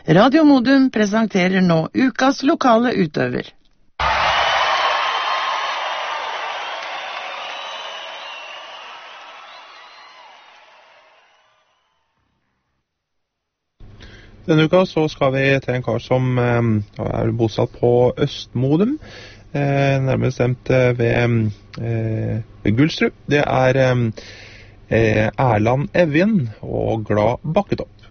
Radio Modum presenterer nå ukas lokale utøver. Denne uka så skal vi til en kar som er bosatt på Østmodum, nærmere bestemt ved Gullstrud. Det er Erland Evjen og Glad Bakketopp.